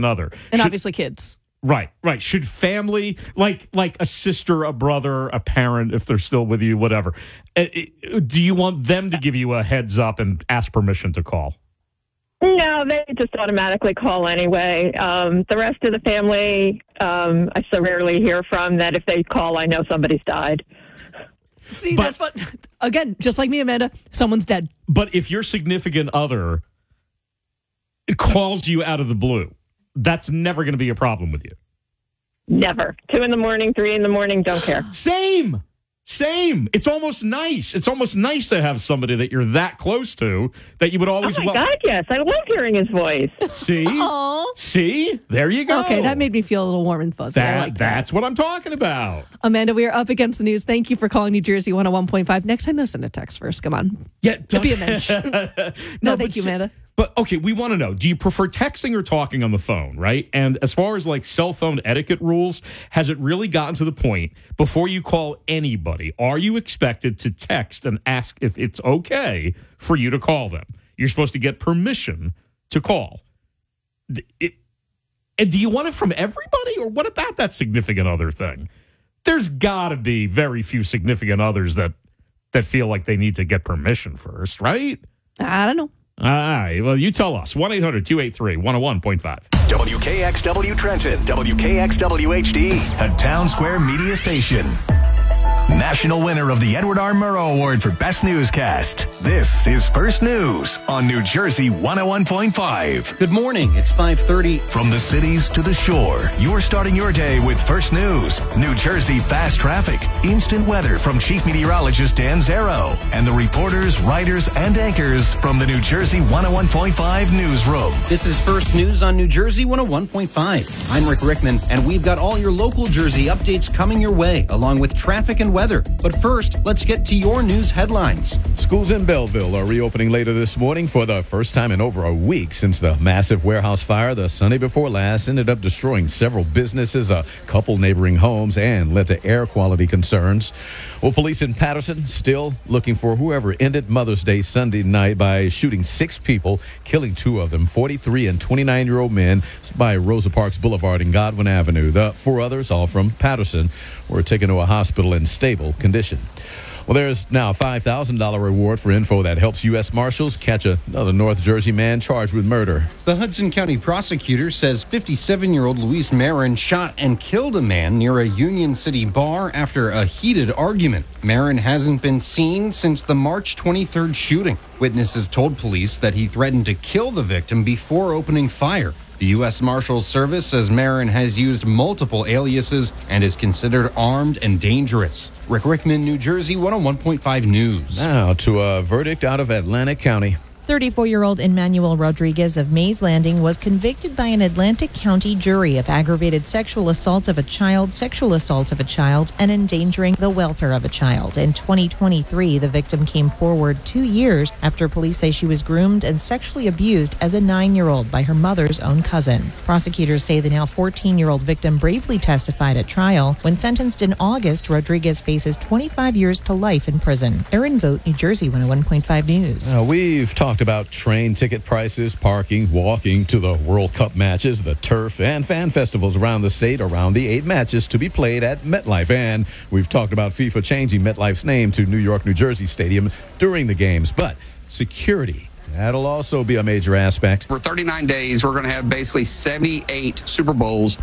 significant other. And obviously kids. Right. Should family, like a sister, a brother, a parent, if they're still with you, whatever, do you want them to give you a heads up and ask permission to call? No, they just automatically call anyway. The rest of the family, I so rarely hear from that if they call, I know somebody's died. See, that's fun. Again, just like me, Amanda, someone's dead. But if your significant other calls you out of the blue, that's never going to be a problem with you. Never. 2 a.m, 3 a.m, don't care. Same. It's almost nice. It's almost nice to have somebody that you're that close to that you would always... Oh, my God, yes. I love hearing his voice. See? Aww. See? There you go. Okay, that made me feel a little warm and fuzzy. I like that. That's what I'm talking about. Amanda, we are up against the news. Thank you for calling New Jersey 101.5. Next time, though, send a text first. Come on. Yeah, Don't be a mensch. No, thank you, Amanda. But, okay, we want to know, do you prefer texting or talking on the phone, right? And as far as, like, cell phone etiquette rules, has it really gotten to the point, before you call anybody, are you expected to text and ask if it's okay for you to call them? You're supposed to get permission to call. And do you want it from everybody, or what about that significant other thing? There's got to be very few significant others that feel like they need to get permission first, right? I don't know. All right. Well, you tell us. 1-800-283-101.5. WKXW Trenton, WKXW HD, a Town Square media station. National winner of the Edward R. Murrow Award for Best Newscast. This is First News on New Jersey 101.5. Good morning. It's 5:30. From the cities to the shore, you're starting your day with First News. New Jersey fast traffic, instant weather from Chief Meteorologist Dan Zero, and the reporters, writers, and anchors from the New Jersey 101.5 newsroom. This is First News on New Jersey 101.5. I'm Rick Rickman, and we've got all your local Jersey updates coming your way, along with traffic and weather. But first, let's get to your news headlines. Schools in Belleville are reopening later this morning for the first time in over a week since the massive warehouse fire the Sunday before last ended up destroying several businesses, a couple neighboring homes, and led to air quality concerns. Well, police in Patterson still looking for whoever ended Mother's Day Sunday night by shooting 6 people, killing 2 of them, 43 and 29-year-old men, by Rosa Parks Boulevard and Godwin Avenue. The 4 others, all from Patterson, were taken to a hospital in stable condition. Well, there's now a $5,000 reward for info that helps U.S. Marshals catch another North Jersey man charged with murder. The Hudson County prosecutor says 57-year-old Luis Marin shot and killed a man near a Union City bar after a heated argument. Marin hasn't been seen since the March 23rd shooting. Witnesses told police that he threatened to kill the victim before opening fire. The U.S. Marshals Service says Marin has used multiple aliases and is considered armed and dangerous. Rick Rickman, New Jersey 101.5 News. Now to a verdict out of Atlantic County. 34-year-old Emmanuel Rodriguez of Mays Landing was convicted by an Atlantic County jury of aggravated sexual assault of a child, sexual assault of a child, and endangering the welfare of a child. In 2023, the victim came forward 2 years after police say she was groomed and sexually abused as a 9-year-old by her mother's own cousin. Prosecutors say the now 14-year-old victim bravely testified at trial. When sentenced in August, Rodriguez faces 25 years to life in prison. Erin Vogt, New Jersey 101.5 News. We've talked about train ticket prices, parking, walking to the World Cup matches, the turf, and fan festivals around the state around the 8 matches to be played at MetLife. And we've talked about FIFA changing MetLife's name to New York, New Jersey Stadium during the games. But security, that'll also be a major aspect. For 39 days, we're going to have basically 78 Super Bowls.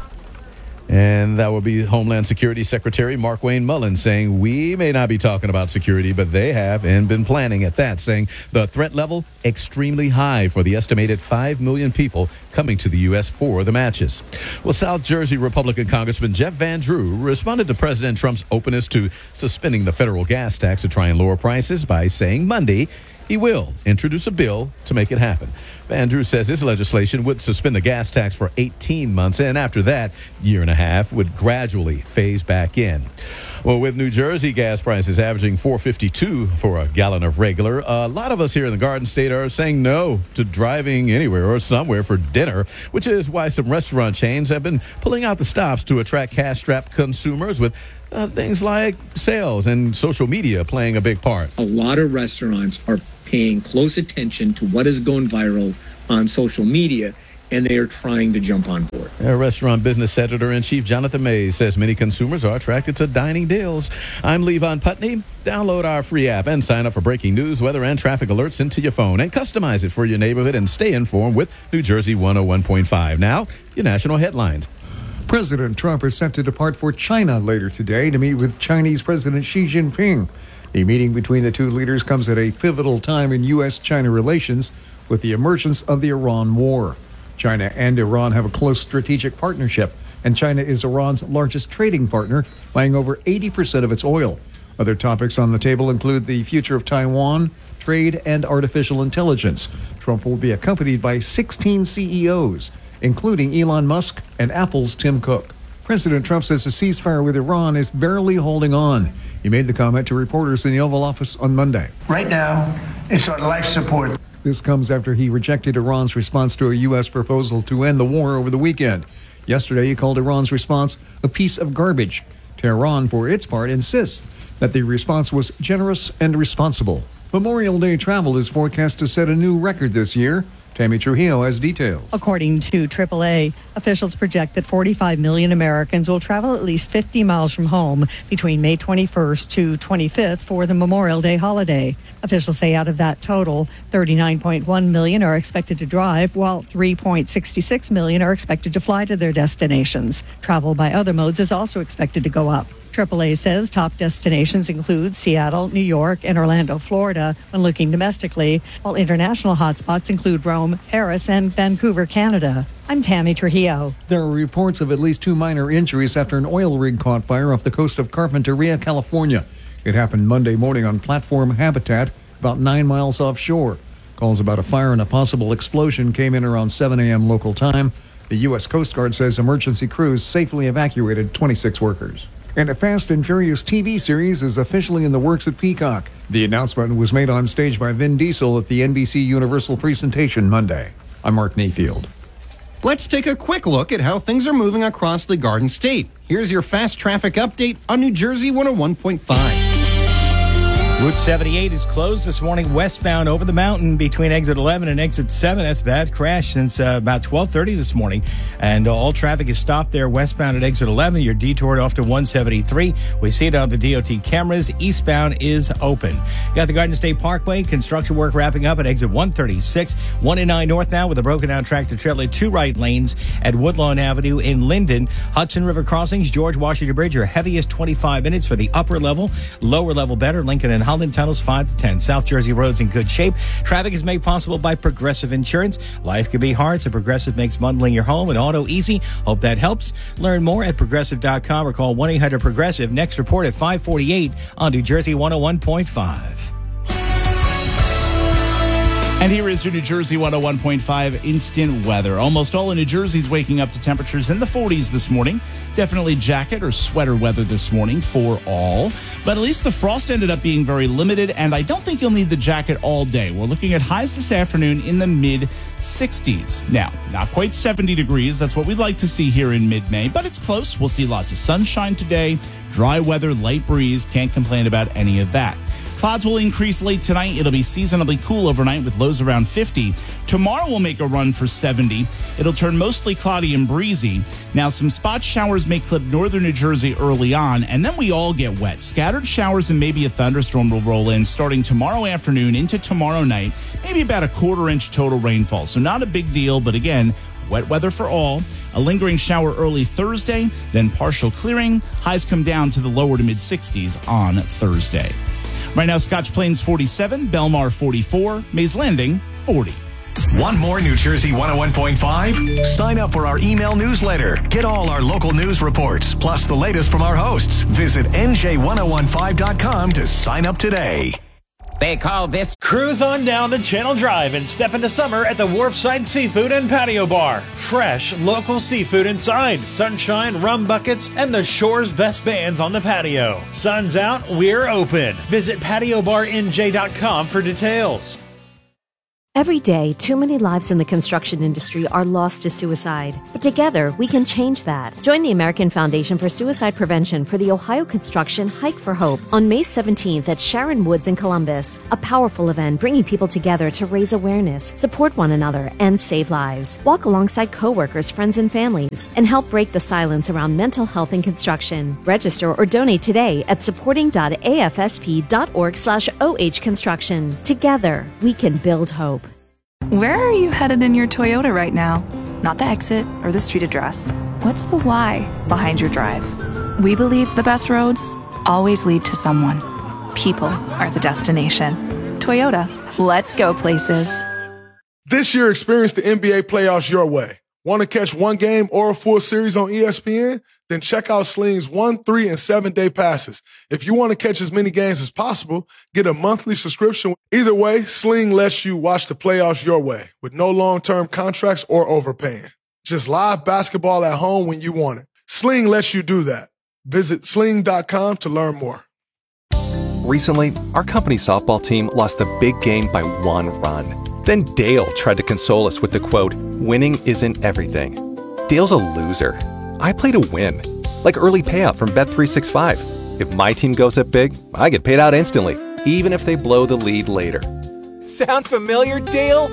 And that will be Homeland Security Secretary Markwayne Mullins saying we may not be talking about security, but they have and been planning at that, saying the threat level extremely high for the estimated 5 million people coming to the U.S. for the matches. Well, South Jersey Republican Congressman Jeff Van Drew responded to President Trump's openness to suspending the federal gas tax to try and lower prices by saying Monday he will introduce a bill to make it happen. Van Drew says this legislation would suspend the gas tax for 18 months, and after that year and a half would gradually phase back in. Well, with New Jersey gas prices averaging $4.52 for a gallon of regular, a lot of us here in the Garden State are saying no to driving anywhere or somewhere for dinner, which is why some restaurant chains have been pulling out the stops to attract cash-strapped consumers, with things like sales and social media playing a big part. A lot of restaurants are paying close attention to what is going viral on social media, and they are trying to jump on board. Restaurant business editor-in-chief Jonathan Mays says many consumers are attracted to dining deals. I'm Levon Putney. Download our free app and sign up for breaking news, weather, and traffic alerts into your phone and customize it for your neighborhood and stay informed with New Jersey 101.5. Now, your national headlines. President Trump is set to depart for China later today to meet with Chinese President Xi Jinping. The meeting between the two leaders comes at a pivotal time in U.S.-China relations with the emergence of the Iran war. China and Iran have a close strategic partnership, and China is Iran's largest trading partner, buying over 80% of its oil. Other topics on the table include the future of Taiwan, trade, and artificial intelligence. Trump will be accompanied by 16 CEOs, including Elon Musk and Apple's Tim Cook. President Trump says the ceasefire with Iran is barely holding on. He made the comment to reporters in the Oval Office on Monday. Right now, it's on life support. This comes after he rejected Iran's response to a U.S. proposal to end the war over the weekend. Yesterday, he called Iran's response a piece of garbage. Tehran, for its part, insists that the response was generous and responsible. Memorial Day travel is forecast to set a new record this year. Tammy Trujillo has details. According to AAA, officials project that 45 million Americans will travel at least 50 miles from home between May 21st to 25th for the Memorial Day holiday. Officials say out of that total, 39.1 million are expected to drive, while 3.66 million are expected to fly to their destinations. Travel by other modes is also expected to go up. AAA says top destinations include Seattle, New York, and Orlando, Florida, when looking domestically, while international hotspots include Rome, Paris, and Vancouver, Canada. I'm Tammy Trujillo. There are reports of at least 2 minor injuries after an oil rig caught fire off the coast of Carpinteria, California. It happened Monday morning on Platform Habitat, about 9 miles offshore. Calls about a fire and a possible explosion came in around 7 a.m. local time. The U.S. Coast Guard says emergency crews safely evacuated 26 workers. And a Fast and Furious TV series is officially in the works at Peacock. The announcement was made on stage by Vin Diesel at the NBC Universal presentation Monday. I'm Mark Mayfield. Let's take a quick look at how things are moving across the Garden State. Here's your fast traffic update on New Jersey 101.5. Route 78 is closed this morning westbound over the mountain between exit 11 and exit 7. That's a bad crash since about 12:30 this morning. And all traffic is stopped there westbound at exit 11. You're detoured off to 173. We see it on the DOT cameras. Eastbound is open. You got the Garden State Parkway. Construction work wrapping up at exit 136. 109 north now with a broken down tractor trailer. 2 right lanes at Woodlawn Avenue in Linden. Hudson River Crossings, George Washington Bridge, your heaviest 25 minutes for the upper level. Lower level better. Lincoln and Holland tunnels 5 to 10. South Jersey roads in good shape. Traffic is made possible by Progressive Insurance. Life can be hard, so Progressive makes bundling your home and auto easy. Hope that helps. Learn more at progressive.com or call 1-800-PROGRESSIVE. Next report at 5:48 on New Jersey 101.5. And here is your New Jersey 101.5 instant weather. Almost all of New Jersey is waking up to temperatures in the 40s this morning. Definitely jacket or sweater weather this morning for all. But at least the frost ended up being very limited, and I don't think you'll need the jacket all day. We're looking at highs this afternoon in the mid-60s. Now, not quite 70 degrees. That's what we'd like to see here in mid-May, but it's close. We'll see lots of sunshine today. Dry weather, light breeze. Can't complain about any of that. Clouds will increase late tonight. It'll be seasonably cool overnight with lows around 50. Tomorrow will make a run for 70. It'll turn mostly cloudy and breezy. Now, some spot showers may clip northern New Jersey early on, and then we all get wet. Scattered showers and maybe a thunderstorm will roll in starting tomorrow afternoon into tomorrow night. Maybe about a quarter-inch total rainfall. So not a big deal, but again, wet weather for all. A lingering shower early Thursday, then partial clearing. Highs come down to the lower to mid-60s on Thursday. Right now, Scotch Plains 47, Belmar 44, Mays Landing 40. Want more New Jersey 101.5? Sign up for our email newsletter. Get all our local news reports, plus the latest from our hosts. Visit NJ1015.com to sign up today. They call this Cruise on down to Channel Drive and step into summer at the Wharfside Seafood and Patio Bar. Fresh, local seafood inside, sunshine, rum buckets, and the shore's best bands on the patio. Sun's out, we're open. Visit patiobarnj.com for details. Every day, too many lives in the construction industry are lost to suicide. But together, we can change that. Join the American Foundation for Suicide Prevention for the Ohio Construction Hike for Hope on May 17th at Sharon Woods in Columbus. A powerful event bringing people together to raise awareness, support one another, and save lives. Walk alongside coworkers, friends, and families, and help break the silence around mental health in construction. Register or donate today at supporting.afsp.org/OH Construction. Together, we can build hope. Where are you headed in your Toyota right now? Not the exit or the street address. What's the why behind your drive? We believe the best roads always lead to someone. People are the destination. Toyota, let's go places. This year, experience the NBA playoffs your way. Want to catch one game or a full series on ESPN? Then check out Sling's 1, 3, and 7-day passes. If you want to catch as many games as possible, get a monthly subscription. Either way, Sling lets you watch the playoffs your way with no long-term contracts or overpaying. Just live basketball at home when you want it. Sling lets you do that. Visit sling.com to learn more. Recently, our company softball team lost the big game by 1 run. Then Dale tried to console us with the quote, "Winning isn't everything." Dale's a loser. I play to win, like early payout from Bet365. If my team goes up big, I get paid out instantly, even if they blow the lead later. Sound familiar, Dale?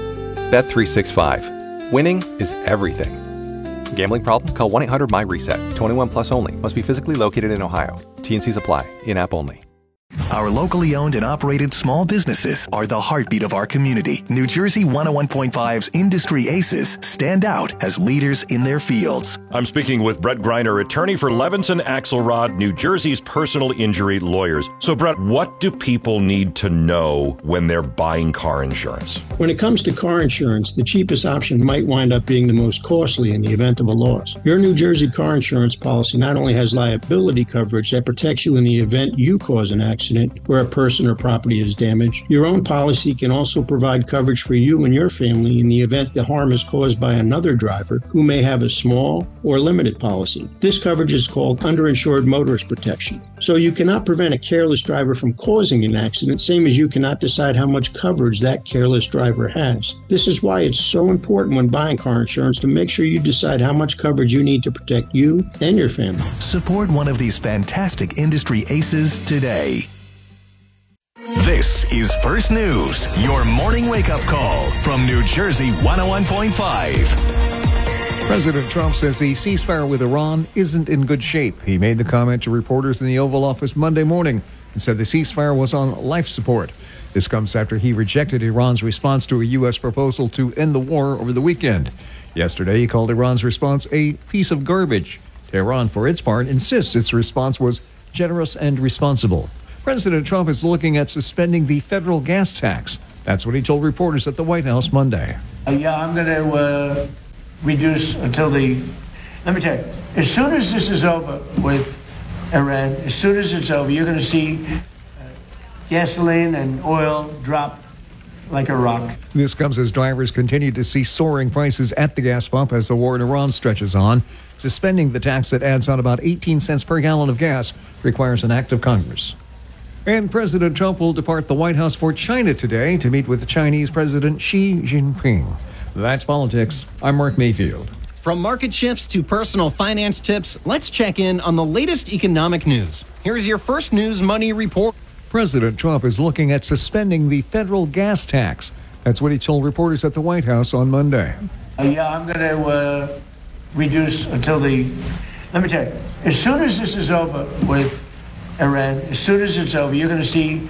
Bet365. Winning is everything. Gambling problem? Call 1-800-MY-RESET. 21 plus only. Must be physically located in Ohio. T&Cs apply. In-app only. Our locally owned and operated small businesses are the heartbeat of our community. New Jersey 101.5's Industry Aces stand out as leaders in their fields. I'm speaking with Brett Greiner, attorney for Levinson Axelrod, New Jersey's personal injury lawyers. So, Brett, what do people need to know when they're buying car insurance? When it comes to car insurance, the cheapest option might wind up being the most costly in the event of a loss. Your New Jersey car insurance policy not only has liability coverage that protects you in the event you cause an accident where a person or property is damaged, your own policy can also provide coverage for you and your family in the event the harm is caused by another driver who may have a small or limited policy. This coverage is called underinsured motorist protection. So you cannot prevent a careless driver from causing an accident, same as you cannot decide how much coverage that careless driver has. This is why it's so important when buying car insurance to make sure you decide how much coverage you need to protect you and your family. Support one of these fantastic industry aces today. This is First News, your morning wake-up call from New Jersey 101.5. President Trump says the ceasefire with Iran isn't in good shape. He made the comment to reporters in the Oval Office Monday morning and said the ceasefire was on life support. This comes after he rejected Iran's response to a U.S. proposal to end the war over the weekend. Yesterday, he called Iran's response a piece of garbage. Tehran, for its part, insists its response was generous and responsible. President Trump is looking at suspending the federal gas tax. That's what he told reporters at the White House Monday. I'm going to reduce until let me tell you, as soon as this is over with Iran, as soon as it's over, you're going to see gasoline and oil drop like a rock. This comes as drivers continue to see soaring prices at the gas pump as the war in Iran stretches on. Suspending the tax that adds on about 18 cents per gallon of gas requires an act of Congress. And President Trump will depart the White House for China today to meet with Chinese President Xi Jinping. That's politics. I'm Mark Mayfield. From market shifts to personal finance tips, let's check in on the latest economic news. Here's your First News Money Report. President Trump is looking at suspending the federal gas tax. That's what he told reporters at the White House on Monday. I'm going to reduce until let me tell you, as soon as this is over with Iran, as soon as it's over, you're going to see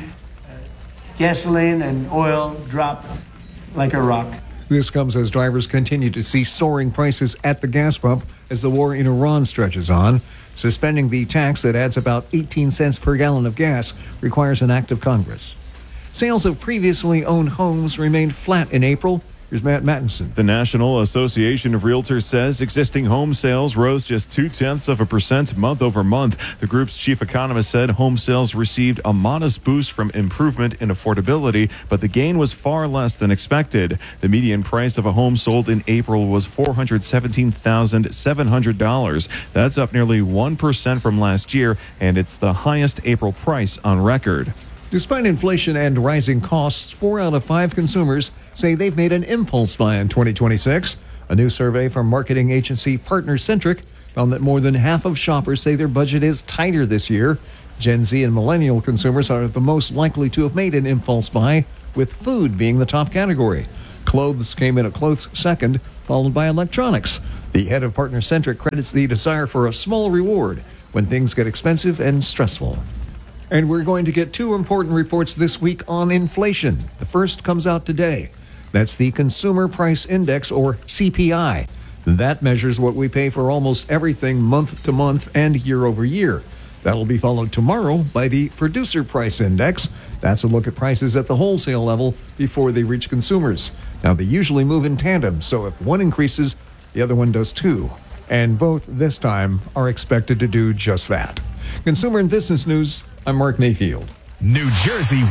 gasoline and oil drop like a rock. This comes as drivers continue to see soaring prices at the gas pump as the war in Iran stretches on. Suspending the tax that adds about 18 cents per gallon of gas requires an act of Congress. Sales of previously owned homes remained flat in April. Here's Matt Mattinson. The National Association of Realtors says existing home sales rose just 0.2% month over month. The group's chief economist said home sales received a modest boost from improvement in affordability, but the gain was far less than expected. The median price of a home sold in April was $417,700. That's up nearly 1% from last year, and it's the highest April price on record. Despite inflation and rising costs, 4 out of 5 consumers say they've made an impulse buy in 2026. A new survey from marketing agency PartnerCentric found that more than half of shoppers say their budget is tighter this year. Gen Z and millennial consumers are the most likely to have made an impulse buy, with food being the top category. Clothes came in a close second, followed by electronics. The head of PartnerCentric credits the desire for a small reward when things get expensive and stressful. And we're going to get 2 important reports this week on inflation. The first comes out today. That's the Consumer Price Index, or CPI. That measures what we pay for almost everything month to month and year over year. That'll be followed tomorrow by the Producer Price Index. That's a look at prices at the wholesale level before they reach consumers. Now, they usually move in tandem, so if one increases, the other one does too. And both this time are expected to do just that. Consumer and Business News, I'm Mark Mayfield. New Jersey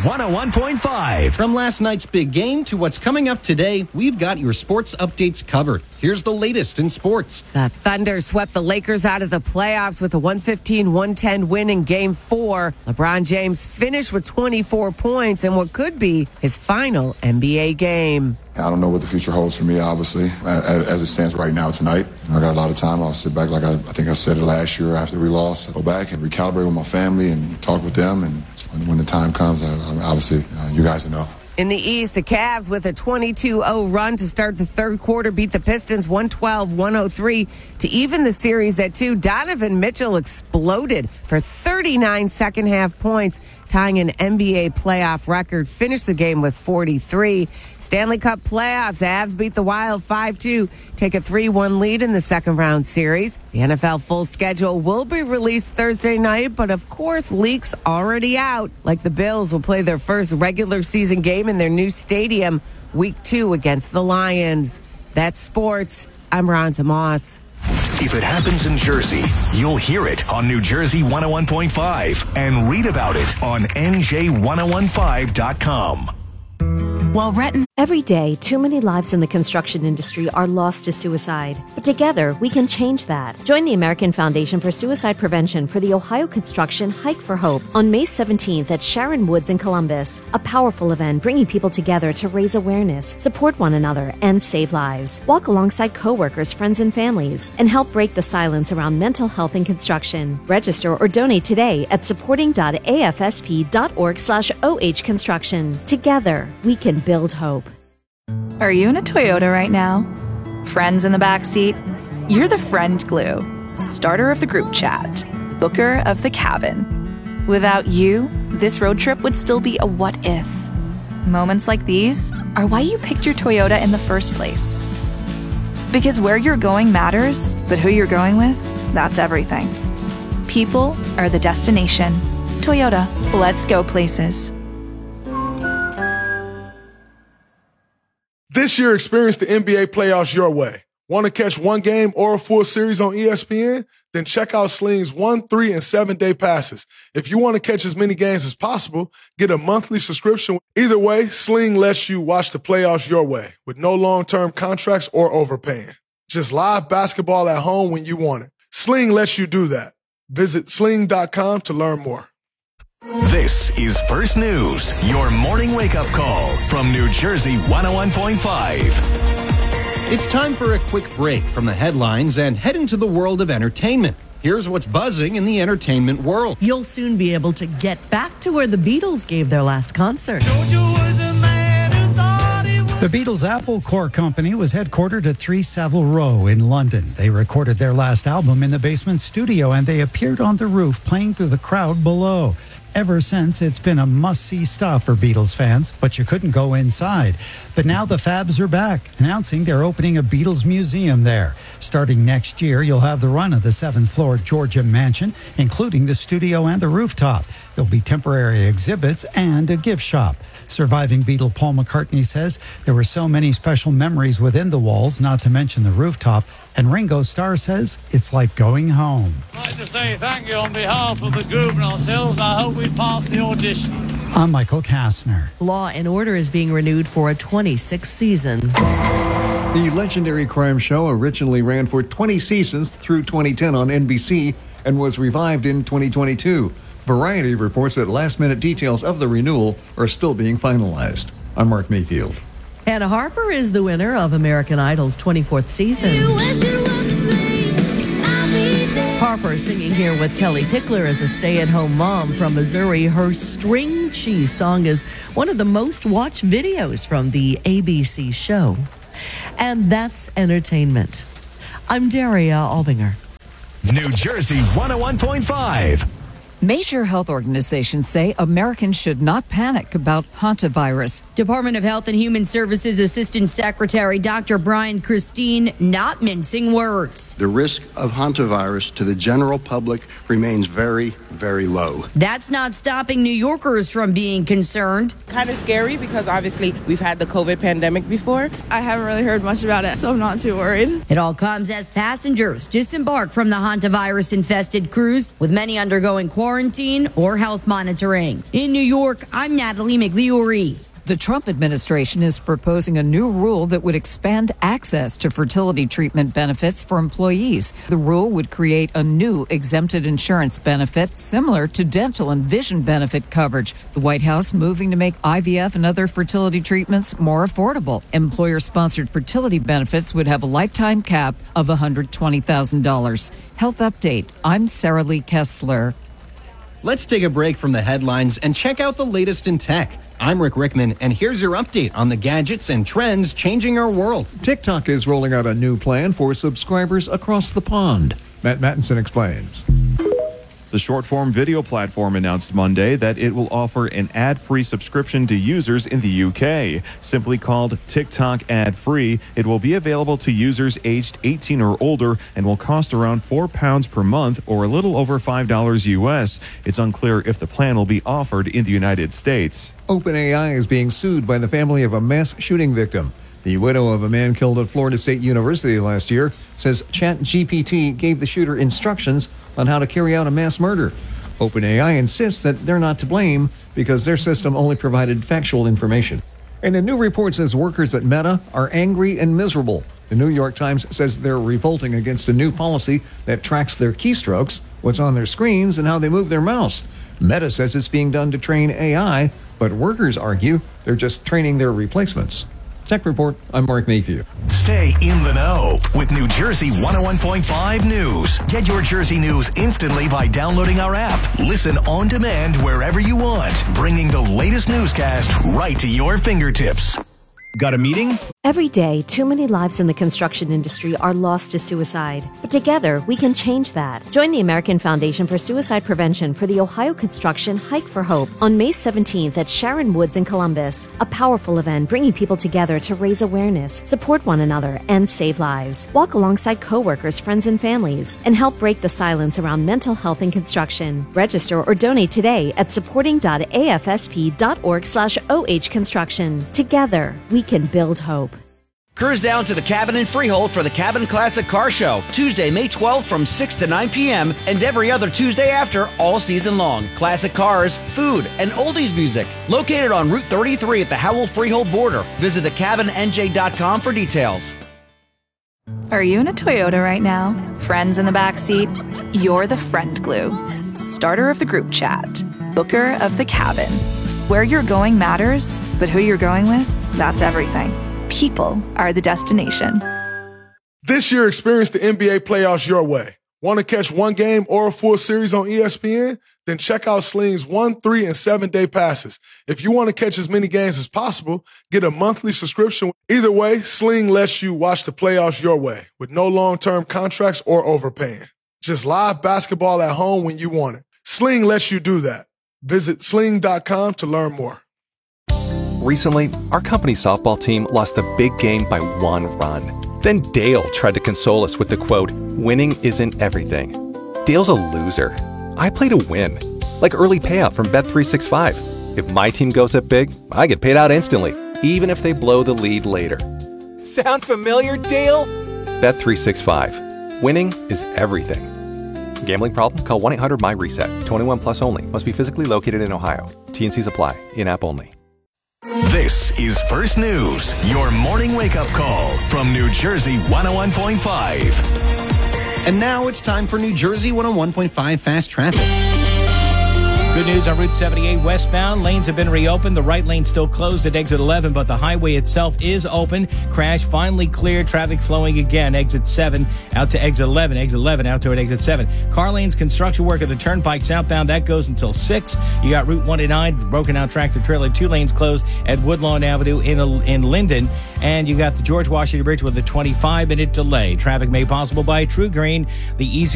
101.5. From last night's big game to what's coming up today, we've got your sports updates covered. Here's the latest in sports. The Thunder swept the Lakers out of the playoffs with a 115-110 win in Game 4. LeBron James finished with 24 points in what could be his final NBA game. I don't know what the future holds for me, obviously, as it stands right now tonight. I got a lot of time. I'll sit back like I think I said it last year after we lost. Go back and recalibrate with my family and talk with them. And when the time comes, obviously, you guys will know. In the East, the Cavs with a 22-0 run to start the third quarter beat the Pistons 112-103 to even the series at 2. Donovan Mitchell exploded for 39 second-half points, tying an NBA playoff record. Finished the game with 43. Stanley Cup playoffs, Avs beat the Wild 5-2, take a 3-1 lead in the second-round series. The NFL full schedule will be released Thursday night, but of course, leaks already out. Like the Bills will play their first regular season game in their new stadium week 2 against the Lions. That's sports. I'm Ronza Moss. If it happens in Jersey, you'll hear it on New Jersey 101.5 and read about it on NJ1015.com. While every day, too many lives in the construction industry are lost to suicide. But together, we can change that. Join the American Foundation for Suicide Prevention for the Ohio Construction Hike for Hope on May 17th at Sharon Woods in Columbus. A powerful event bringing people together to raise awareness, support one another, and save lives. Walk alongside coworkers, friends, and families, and help break the silence around mental health in construction. Register or donate today at supporting.afsp.org/OH Construction. Together, we can build hope. Are you in a Toyota right now? Friends in the backseat? You're the friend glue. Starter of the group chat. Booker of the cabin. Without you, this road trip would still be a what if. Moments like these are why you picked your Toyota in the first place. Because where you're going matters, but who you're going with, that's everything. People are the destination. Toyota, let's go places. This year, experience the NBA playoffs your way. Want to catch one game or a full series on ESPN? Then check out Sling's 1, 3, and 7-day passes. If you want to catch as many games as possible, get a monthly subscription. Either way, Sling lets you watch the playoffs your way with no long-term contracts or overpaying. Just live basketball at home when you want it. Sling lets you do that. Visit sling.com to learn more. This is First News, your morning wake-up call from New Jersey 101.5. It's time for a quick break from the headlines and head into the world of entertainment. Here's what's buzzing in the entertainment world. You'll soon be able to get back to where the Beatles gave their last concert. The Beatles' Apple Corps company was headquartered at 3 Savile Row in London. They recorded their last album in the basement studio, and they appeared on the roof playing to the crowd below. Ever since, it's been a must-see stop for Beatles fans, but you couldn't go inside. But now the Fabs are back, announcing they're opening a Beatles museum there. Starting next year, you'll have the run of the 7th floor Georgia mansion, including the studio and the rooftop. There'll be temporary exhibits and a gift shop. Surviving Beatle Paul McCartney says there were so many special memories within the walls, not to mention the rooftop. And Ringo Starr says it's like going home. I'd like to say thank you on behalf of the group and ourselves, and I hope we pass the audition. I'm Michael Kastner. Law and Order is being renewed for a 26th season. The legendary crime show originally ran for 20 seasons through 2010 on NBC and was revived in 2022. Variety reports that last-minute details of the renewal are still being finalized. I'm Mark Mayfield. Hannah Harper is the winner of American Idol's 24th season. Harper singing here with Kelly Pickler as a stay-at-home mom from Missouri. Her String Cheese song is one of the most watched videos from the ABC show. And that's entertainment. I'm Daria Albinger. New Jersey 101.5. Major health organizations say Americans should not panic about hantavirus. Department of Health and Human Services Assistant Secretary Dr. Brian Christine not mincing words. The risk of hantavirus to the general public remains very, very low. That's not stopping New Yorkers from being concerned. Kind of scary because obviously we've had the COVID pandemic before. I haven't really heard much about it, so I'm not too worried. It all comes as passengers disembark from the hantavirus-infested cruise, with many undergoing quarantine or health monitoring. In New York, I'm Natalie McLeary. The Trump administration is proposing a new rule that would expand access to fertility treatment benefits for employees. The rule would create a new exempted insurance benefit similar to dental and vision benefit coverage. The White House moving to make IVF and other fertility treatments more affordable. Employer-sponsored fertility benefits would have a lifetime cap of $120,000. Health Update. I'm Sarah Lee Kessler. Let's take a break from the headlines and check out the latest in tech. I'm Rick Rickman, and here's your update on the gadgets and trends changing our world. TikTok is rolling out a new plan for subscribers across the pond. Matt Mattinson explains. The short-form video platform announced Monday that it will offer an ad-free subscription to users in the UK. Simply called TikTok Ad-Free, it will be available to users aged 18 or older and will cost around £4 per month or a little over $5 US. It's unclear if the plan will be offered in the United States. OpenAI is being sued by the family of a mass shooting victim. The widow of a man killed at Florida State University last year says ChatGPT gave the shooter instructions on how to carry out a mass murder. OpenAI insists that they're not to blame because their system only provided factual information. And a new report says workers at Meta are angry and miserable. The New York Times says they're revolting against a new policy that tracks their keystrokes, what's on their screens, and how they move their mouse. Meta says it's being done to train AI, but workers argue they're just training their replacements. Tech Report, I'm Mark Mayfield. Stay in the know with New Jersey 101.5 News. Get your Jersey news instantly by downloading our app. Listen on demand wherever you want, bringing the latest newscast right to your fingertips. Got a meeting? Every day, too many lives in the construction industry are lost to suicide. But together, we can change that. Join the American Foundation for Suicide Prevention for the Ohio Construction Hike for Hope on May 17th at Sharon Woods in Columbus. A powerful event bringing people together to raise awareness, support one another, and save lives. Walk alongside coworkers, friends, and families, and help break the silence around mental health in construction. Register or donate today at supporting.afsp.org/OH Construction. Together, we can build hope. Cruise down to the Cabin in Freehold for the Cabin Classic Car Show, Tuesday, May 12th from 6 to 9 p.m. and every other Tuesday after all season long. Classic cars, food, and oldies music. Located on Route 33 at the Howell-Freehold border. Visit theCabinNJ.com for details. Are you in a Toyota right now? Friends in the backseat? You're the friend glue. Starter of the group chat. Booker of the cabin. Where you're going matters, but who you're going with, that's everything. People are the destination. This year, experience the NBA playoffs your way. Want to catch one game or a full series on ESPN? Then check out Sling's 1, 3, and 7-day passes. If you want to catch as many games as possible, get a monthly subscription. Either way, Sling lets you watch the playoffs your way with no long-term contracts or overpaying. Just live basketball at home when you want it. Sling lets you do that. Visit sling.com to learn more. Recently, our company softball team lost the big game by 1 run. Then Dale tried to console us with the quote, "Winning isn't everything." Dale's a loser. I play to win, like early payout from Bet365. If my team goes up big, I get paid out instantly, even if they blow the lead later. Sound familiar, Dale? Bet365. Winning is everything. Gambling problem? Call 1-800-MY-RESET. 21 plus only. Must be physically located in Ohio. T&Cs apply. In-app only. This is First News, your morning wake-up call from New Jersey 101.5. And now it's time for New Jersey 101.5 Fast Traffic. Good news on Route 78 westbound. Lanes have been reopened. The right lane still closed at exit 11, but the highway itself is open. Crash finally cleared. Traffic flowing again. Exit 7 out to exit 11. Exit 11 out toward exit 7. Car lanes, construction work at the turnpike southbound. That goes until 6. You got Route 189, broken out tractor trailer. 2 lanes closed at Woodlawn Avenue in Linden. And you got the George Washington Bridge with a 25-minute delay. Traffic made possible by True Green, the easy